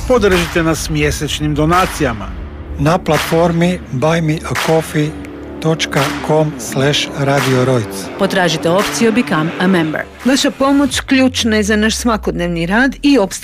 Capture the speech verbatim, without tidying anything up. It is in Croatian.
Podržite nas mjesečnim donacijama na platformi buy me a coffee dot com slash radio rojc. Potražite opciju Become a Member. Vaša pomoć ključna je za naš svakodnevni rad i opstanak